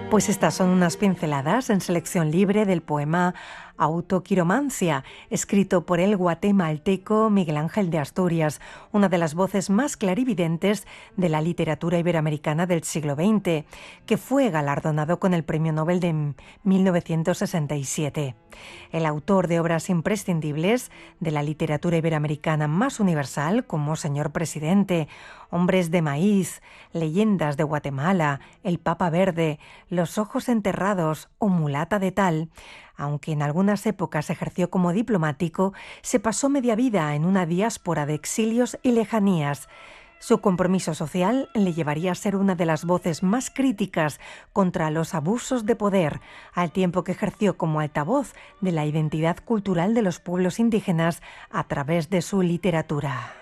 Pues estas son unas pinceladas en selección libre del poema Autoquiromancia, escrito por el guatemalteco Miguel Ángel de Asturias, una de las voces más clarividentes de la literatura iberoamericana del siglo XX, que fue galardonado con el Premio Nobel de 1967. El autor de obras imprescindibles de la literatura iberoamericana más universal, como Señor Presidente, Hombres de Maíz, Leyendas de Guatemala, El Papa Verde, Los Ojos Enterrados o Mulata de Tal, aunque en algunas épocas ejerció como diplomático, se pasó media vida en una diáspora de exilios y lejanías. Su compromiso social le llevaría a ser una de las voces más críticas contra los abusos de poder, al tiempo que ejerció como altavoz de la identidad cultural de los pueblos indígenas a través de su literatura.